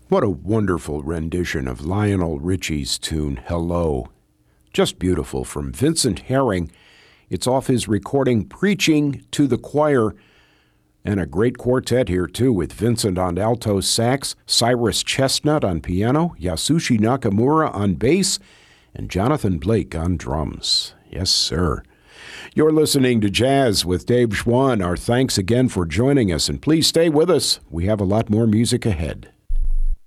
What a wonderful rendition of Lionel Richie's tune, Hello. Just beautiful from Vincent Herring. It's off his recording, Preaching to the Choir. And a great quartet here, too, with Vincent on alto sax, Cyrus Chestnut on piano, Yasushi Nakamura on bass, and Jonathan Blake on drums. Yes, sir. You're listening to Jazz with Dave Schwann. Our thanks again for joining us, and please stay with us. We have a lot more music ahead.